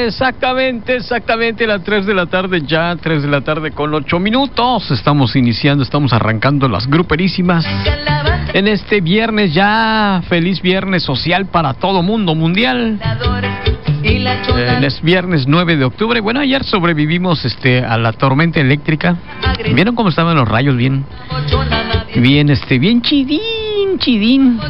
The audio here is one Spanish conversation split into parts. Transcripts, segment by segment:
Exactamente, las 3 de la tarde ya, 3 de la tarde con 8 minutos. Estamos iniciando, estamos arrancando las gruperísimas en este viernes ya, feliz viernes social para todo mundo mundial. Es viernes 9 de octubre. Bueno, ayer sobrevivimos a la tormenta eléctrica. ¿Vieron cómo estaban los rayos? Bien chidín.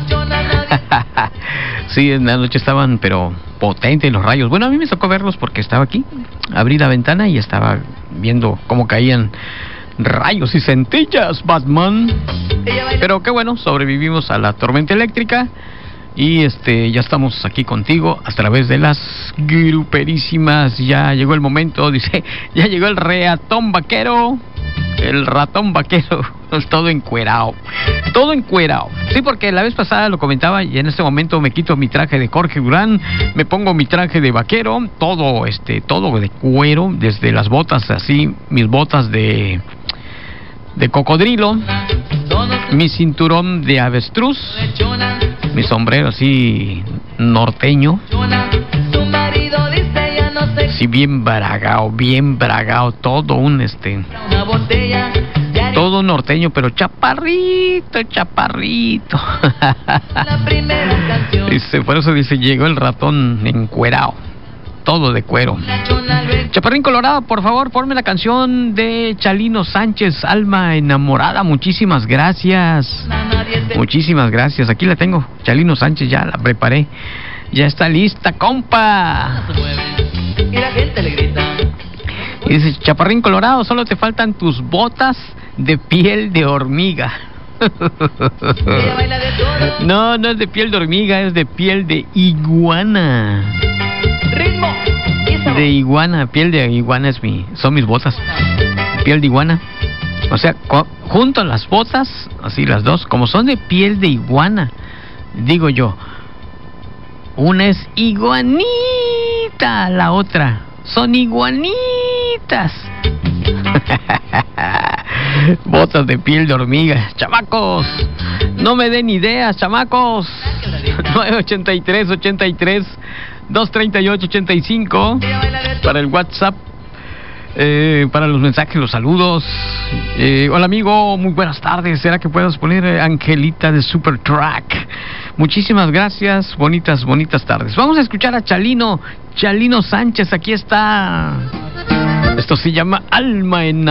Sí, en la noche estaban, pero potentes los rayos. Bueno, a mí me tocó verlos porque estaba aquí. Abrí la ventana y estaba viendo cómo caían rayos y centellas, Batman. Pero qué bueno, sobrevivimos a la tormenta eléctrica. Y ya estamos aquí contigo a través de las gruperísimas. Ya llegó el momento, dice, ya llegó el ratón vaquero. El ratón vaquero, todo encuerado. Sí, porque la vez pasada lo comentaba y en este momento me quito mi traje de Jorge Durán, me pongo mi traje de vaquero, todo de cuero, desde las botas así, mis botas de cocodrilo, mi cinturón de avestruz, mi sombrero así norteño. Sí, bien bragao, todo un todo norteño, pero chaparrito. Dice, por eso dice, llegó el ratón encuerado, todo de cuero. Chaparrín Colorado, por favor, ponme la canción de Chalino Sánchez, Alma Enamorada. Muchísimas gracias. Aquí la tengo, Chalino Sánchez, ya la preparé. Ya está lista, compa. Y la gente le grita. Y dice, Chaparrín Colorado, solo te faltan tus botas de piel de hormiga. No es de piel de hormiga, es de piel de iguana. Ritmo. De iguana, piel de iguana son mis botas. Piel de iguana. O sea, junto a las botas, así las dos, como son de piel de iguana, digo yo, una es iguanita, la otra son iguanitas. Botas de piel de hormiga. Chamacos, no me den ideas, chamacos. 983-238-85 para el WhatsApp, para los mensajes, los saludos. Hola amigo, muy buenas tardes. ¿Será que puedas poner Angelita de Supertrack? Muchísimas gracias, bonitas tardes. Vamos a escuchar a Chalino Sánchez, aquí está. Esto se llama Alma Enamorada.